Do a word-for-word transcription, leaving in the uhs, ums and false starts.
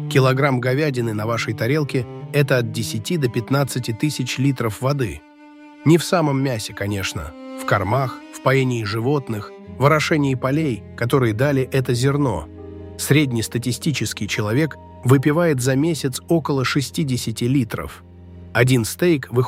Килограмм говядины на вашей тарелке – это от десяти до пятнадцати тысяч литров воды. Не в самом мясе, конечно, в кормах, в поении животных, в орошении полей, которые дали это зерно. Среднестатистический человек выпивает за месяц около шестидесяти литров. Один стейк выходит